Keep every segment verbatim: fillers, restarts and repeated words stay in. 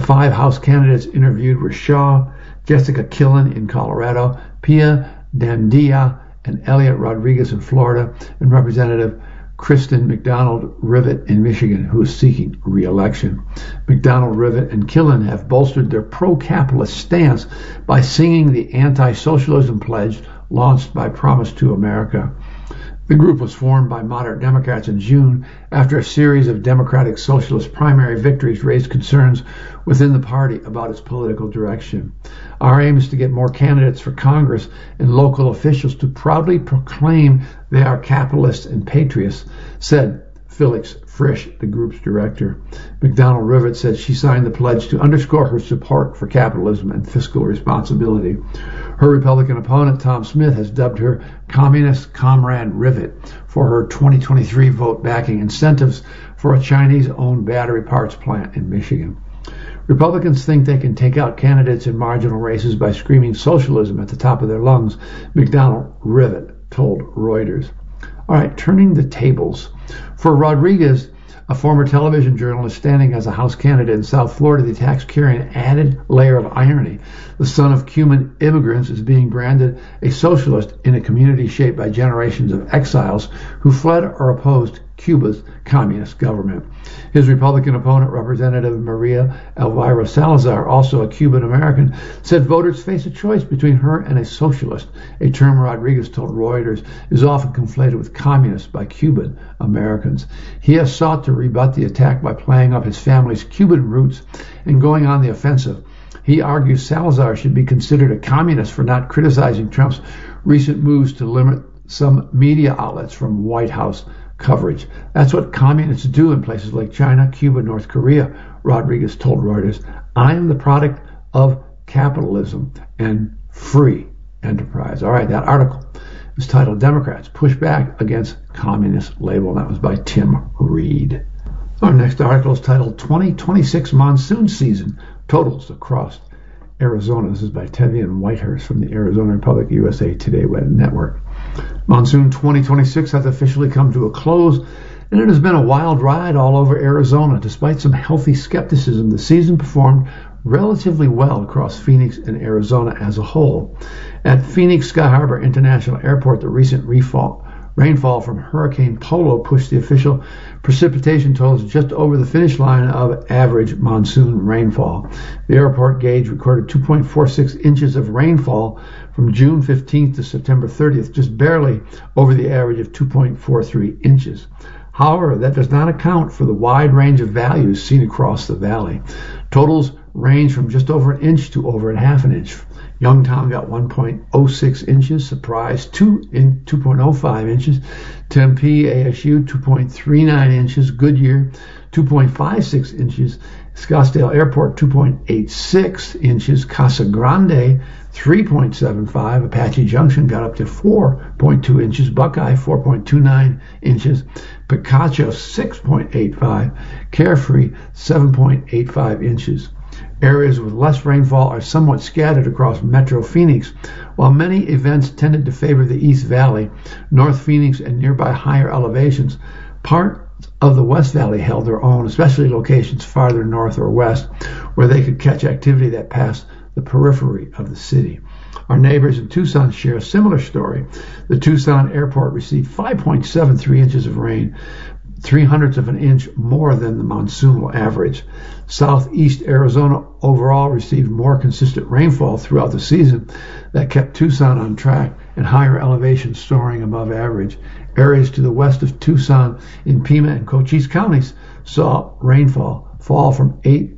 five House candidates interviewed were Shaw, Jessica Killen in Colorado, Pia Dandia, and Elliot Rodriguez in Florida, and Representative Kristen McDonald-Rivet in Michigan, who is seeking re-election. McDonald-Rivet and Killen have bolstered their pro-capitalist stance by singing the anti-socialism pledge launched by Promise to America. The group was formed by moderate Democrats in June after a series of Democratic Socialist primary victories raised concerns within the party about its political direction. Our aim is to get more candidates for Congress and local officials to proudly proclaim they are capitalists and patriots, said Felix Frisch, the group's director. McDonald-Rivet said she signed the pledge to underscore her support for capitalism and fiscal responsibility. Her Republican opponent, Tom Smith, has dubbed her Communist Comrade Rivet for her twenty twenty-three vote backing incentives for a Chinese-owned battery parts plant in Michigan. Republicans think they can take out candidates in marginal races by screaming socialism at the top of their lungs, McDonald-Rivet told Reuters. All right, turning the tables. For Rodriguez, a former television journalist standing as a House candidate in South Florida, the attacks carry an added layer of irony. The son of Cuban immigrants is being branded a socialist in a community shaped by generations of exiles who fled or opposed Cuba's communist government. His Republican opponent, Representative Maria Elvira Salazar, also a Cuban American, said voters face a choice between her and a socialist, a term Rodriguez told Reuters is often conflated with communist by Cuban Americans. He has sought to rebut the attack by playing up his family's Cuban roots and going on the offensive. He argues Salazar should be considered a communist for not criticizing Trump's recent moves to limit some media outlets from White House coverage. That's what communists do in places like China, Cuba, North Korea, Rodriguez told Reuters. I am the product of capitalism and free enterprise. All right, that article is titled Democrats Push Back Against Communist Label. That was by Tim Reed. Our next article is titled twenty twenty-six Monsoon Season Totals Across Arizona. This is by Tevian Whitehurst from the Arizona Republic U S A Today Web Network. Monsoon twenty twenty-six has officially come to a close, and it has been a wild ride all over Arizona. Despite some healthy skepticism, the season performed relatively well across Phoenix and Arizona as a whole. At Phoenix Sky Harbor International Airport, the recent refall, rainfall from Hurricane Polo pushed the official precipitation totals just over the finish line of average monsoon rainfall. The airport gauge recorded two point four six inches of rainfall from June fifteenth to September thirtieth, just barely over the average of two point four three inches. However, that does not account for the wide range of values seen across the valley. Totals range from just over an inch to over a half an inch. Youngtown got one point oh six inches, Surprise two in two point oh five inches, Tempe, A S U two point three nine inches, Goodyear two point five six inches, Scottsdale Airport two point eight six inches, Casa Grande three point seven five, Apache Junction got up to four point two inches, Buckeye four point two nine inches, Picacho six point eight five, Carefree seven point eight five inches. Areas with less rainfall are somewhat scattered across Metro Phoenix. While many events tended to favor the East Valley, North Phoenix, and nearby higher elevations, parts of the West Valley held their own, especially locations farther north or west, where they could catch activity that passed the periphery of the city. Our neighbors in Tucson share a similar story. The Tucson airport received five point seven three inches of rain, three hundredths of an inch more than the monsoonal average. Southeast Arizona overall received more consistent rainfall throughout the season that kept Tucson on track and higher elevations soaring above average. Areas to the west of Tucson in Pima and Cochise counties saw rainfall fall from eight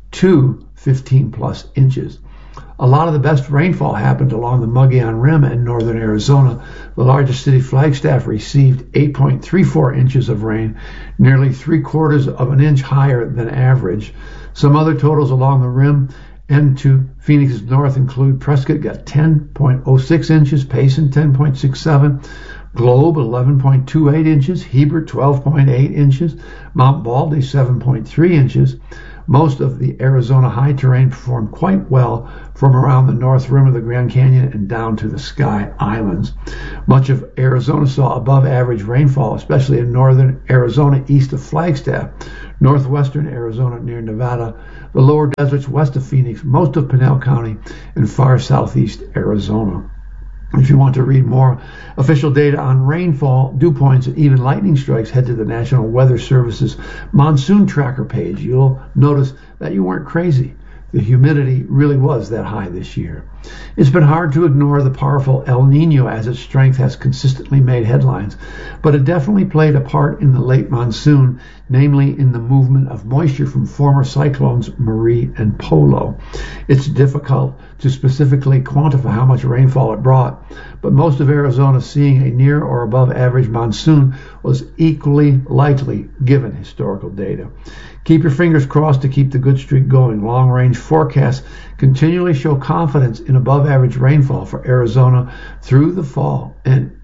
to fifteen plus inches. A lot of the best rainfall happened along the Mogollon Rim in northern Arizona. The largest city, Flagstaff, received eight point three four inches of rain, nearly three quarters of an inch higher than average. Some other totals along the rim and to Phoenix's north include Prescott got ten point oh six inches, Payson ten point six seven, Globe eleven point two eight inches, Hebert twelve point eight inches, Mount Baldy seven point three inches. Most of the Arizona high terrain performed quite well from around the north rim of the Grand Canyon and down to the Sky Islands. Much of Arizona saw above average rainfall, especially in northern Arizona east of Flagstaff. northwestern Arizona near Nevada, the lower deserts west of Phoenix, most of Pinal County, and far southeast Arizona. If you want to read more official data on rainfall, dew points, and even lightning strikes, head to the National Weather Service's Monsoon Tracker page. You'll notice that you weren't crazy. The humidity really was that high this year. It's been hard to ignore the powerful El Niño as its strength has consistently made headlines, but it definitely played a part in the late monsoon, namely in the movement of moisture from former cyclones Marie and Polo. It's difficult to specifically quantify how much rainfall it brought, but most of Arizona seeing a near or above average monsoon was equally likely given historical data. Keep your fingers crossed to keep the good streak going. Long-range forecasts continually show confidence in above-average rainfall for Arizona through the fall and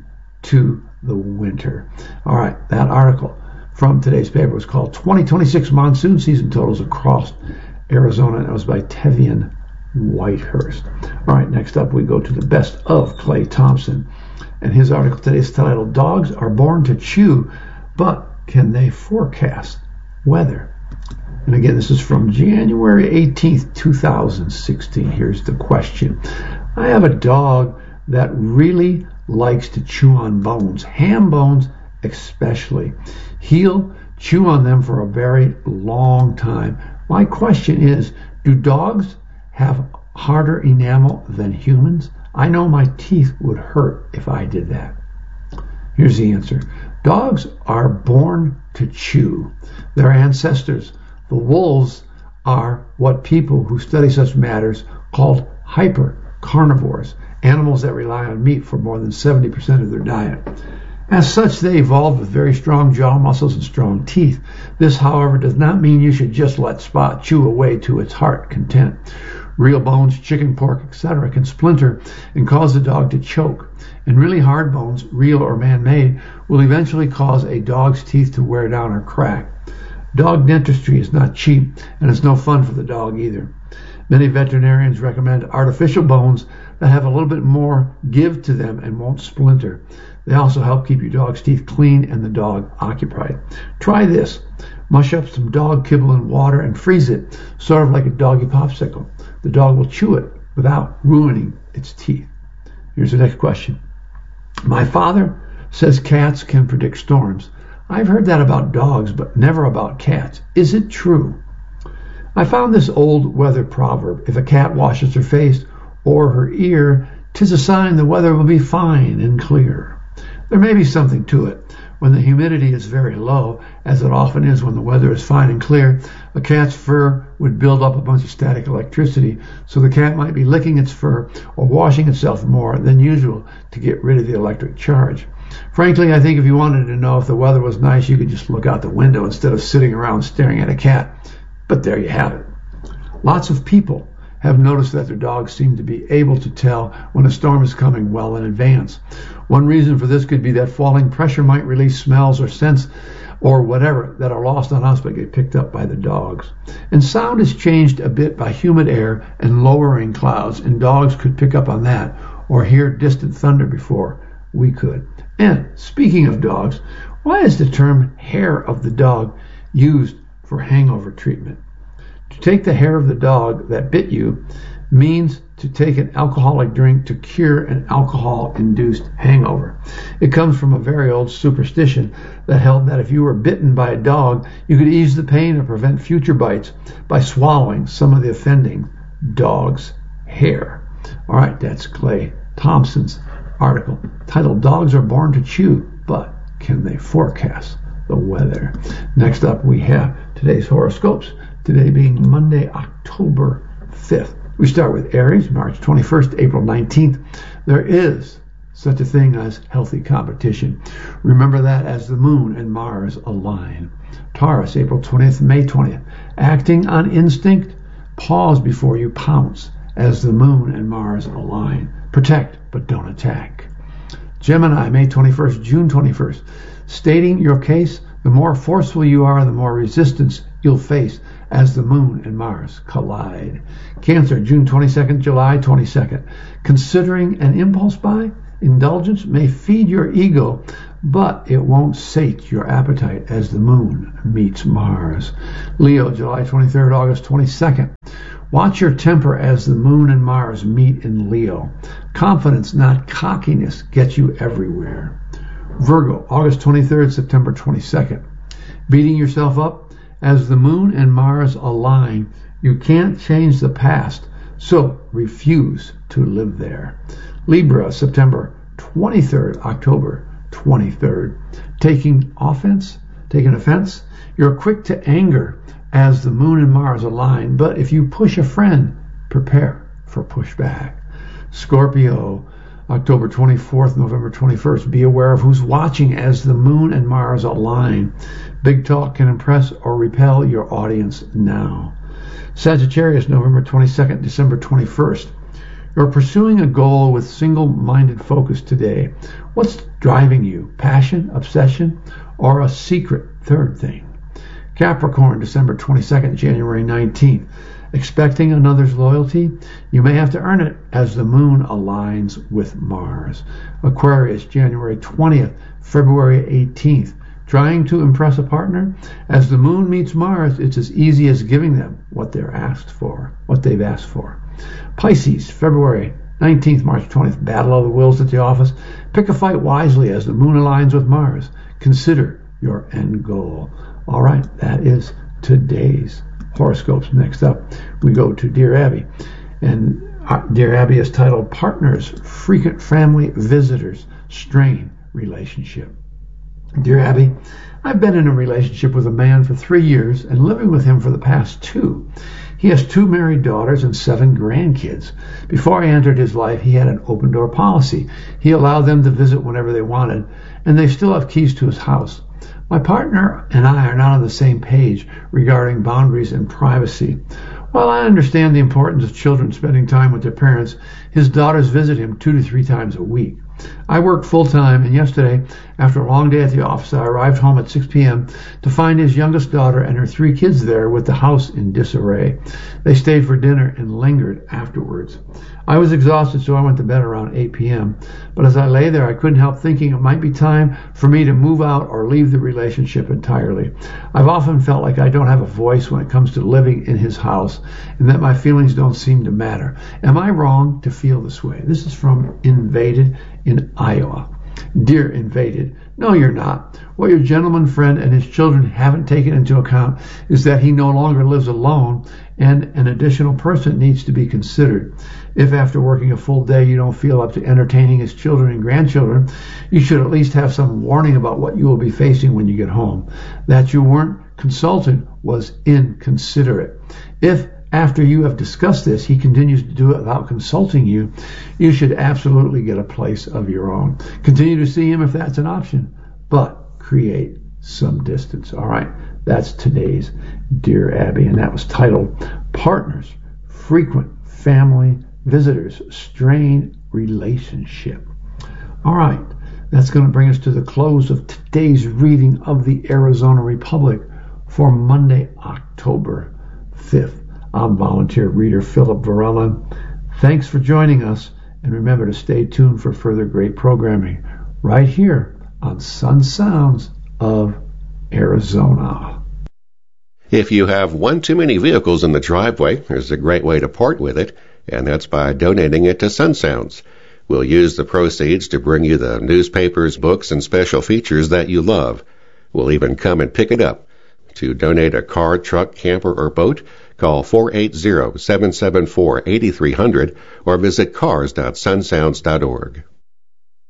into the winter. All right, that article from today's paper was called twenty twenty-six Monsoon Season Totals Across Arizona, and it was by Tevian Whitehurst. All right, next up we go to the best of Clay Thompson, and his article today is titled, Dogs Are Born to Chew, but Can They Forecast Weather? And again, this is from January eighteenth, two thousand sixteen. Here's the question. I have a dog that really likes to chew on bones, ham bones especially. He'll chew on them for a very long time. My question is, do dogs have harder enamel than humans? I know my teeth would hurt if I did that. Here's the answer. Dogs are born to chew. Their ancestors, the wolves, are what people who study such matters called hypercarnivores, animals that rely on meat for more than seventy percent of their diet. As such, they evolved with very strong jaw muscles and strong teeth. This, however, does not mean you should just let Spot chew away to its heart content. Real bones, chicken, pork, et cetera can splinter and cause the dog to choke. And really hard bones, real or man-made, will eventually cause a dog's teeth to wear down or crack. Dog dentistry is not cheap, and it's no fun for the dog either. Many veterinarians recommend artificial bones that have a little bit more give to them and won't splinter. They also help keep your dog's teeth clean and the dog occupied. Try this. Mush up some dog kibble in water and freeze it, sort of like a doggy popsicle. The dog will chew it without ruining its teeth. Here's the next question. My father says cats can predict storms. I've heard that about dogs, but never about cats. Is it true? I found this old weather proverb. If a cat washes her face or her ear, 'tis a sign the weather will be fine and clear. There may be something to it. When the humidity is very low, as it often is when the weather is fine and clear, a cat's fur would build up a bunch of static electricity, so the cat might be licking its fur or washing itself more than usual to get rid of the electric charge. Frankly, I think if you wanted to know if the weather was nice, you could just look out the window instead of sitting around staring at a cat. But there you have it. Lots of people have noticed that their dogs seem to be able to tell when a storm is coming well in advance. One reason for this could be that falling pressure might release smells or scents or whatever that are lost on us but get picked up by the dogs. And sound is changed a bit by humid air and lowering clouds, and dogs could pick up on that or hear distant thunder before we could. And speaking of dogs, why is the term hair of the dog used for hangover treatment? To take the hair of the dog that bit you means to take an alcoholic drink to cure an alcohol-induced hangover. It comes from a very old superstition that held that if you were bitten by a dog, you could ease the pain or prevent future bites by swallowing some of the offending dog's hair. All right, that's Clay Thompson's article titled Dogs Are Born to Chew, but Can They Forecast the Weather? Next up, we have today's horoscopes, today being Monday, October fifth. We start with Aries, March twenty-first, April nineteenth. There is such a thing as healthy competition. Remember that as the moon and Mars align. Taurus, April twentieth, May twentieth. Acting on instinct, pause before you pounce as the moon and Mars align. Protect, but don't attack. Gemini, May twenty-first, June twenty-first. Stating your case, the more forceful you are, the more resistance you'll face as the moon and Mars collide. Cancer, June twenty-second, July twenty-second. Considering an impulse buy, indulgence may feed your ego, but it won't sate your appetite as the moon meets Mars. Leo, July twenty-third, August twenty-second. Watch your temper as the moon and Mars meet in Leo. Confidence, not cockiness, gets you everywhere. Virgo, August twenty-third, September twenty-second. Beating yourself up as the moon and Mars align. You can't change the past, so refuse to live there. Libra, September twenty-third, October twenty-third. Taking offense, taking offense. You're quick to anger as the moon and Mars align, but if you push a friend, prepare for pushback. Scorpio, October twenty-fourth, November twenty-first. Be aware of who's watching as the moon and Mars align. Big talk can impress or repel your audience now. Sagittarius, November twenty-second, December twenty-first. You're pursuing a goal with single-minded focus today. What's driving you? Passion, obsession, or a secret third thing? Capricorn, December twenty-second, January nineteenth. Expecting another's loyalty? You may have to earn it as the moon aligns with Mars. Aquarius, January twentieth, February eighteenth. Trying to impress a partner? As the moon meets Mars, it's as easy as giving them what they're asked for, what they've asked for. Pisces, February nineteenth, March twentieth. Battle of the wills at the office. Pick a fight wisely as the moon aligns with Mars. Consider your end goal. All right, that is today's horoscopes. Next up, we go to Dear Abby. And Dear Abby is titled Partners, Frequent Family Visitors, Strain Relationship. Dear Abby, I've been in a relationship with a man for three years and living with him for the past two. He has two married daughters and seven grandkids. Before I entered his life, he had an open door policy. He allowed them to visit whenever they wanted, and they still have keys to his house. My partner and I are not on the same page regarding boundaries and privacy. While I understand the importance of children spending time with their parents, his daughters visit him two to three times a week. I work full-time, and yesterday, after a long day at the office, I arrived home at six p.m. to find his youngest daughter and her three kids there with the house in disarray. They stayed for dinner and lingered afterwards. I was exhausted, so I went to bed around eight p.m. But as I lay there, I couldn't help thinking it might be time for me to move out or leave the relationship entirely. I've often felt like I don't have a voice when it comes to living in his house, and that my feelings don't seem to matter. Am I wrong to feel this way? This is from Invaded in Iowa. Dear Invaded, no, you're not. What your gentleman friend and his children haven't taken into account is that he no longer lives alone, and an additional person needs to be considered. If after working a full day you don't feel up to entertaining his children and grandchildren, you should at least have some warning about what you will be facing when you get home. That you weren't consulted was inconsiderate. If after you have discussed this, he continues to do it without consulting you, you should absolutely get a place of your own. Continue to see him if that's an option, but create some distance. All right, that's today's Dear Abby, and that was titled Partners, Frequent Family Visitors, Strained Relationship. All right, that's going to bring us to the close of today's reading of the Arizona Republic for Monday, October fifth. I'm volunteer reader Philip Varela. Thanks for joining us, and remember to stay tuned for further great programming right here on Sun Sounds of Arizona. If you have one too many vehicles in the driveway, there's a great way to part with it, and that's by donating it to Sun Sounds. We'll use the proceeds to bring you the newspapers, books, and special features that you love. We'll even come and pick it up. To donate a car, truck, camper, or boat, call four eight zero, seven seven four, eight three zero zero or visit cars dot sun sounds dot org.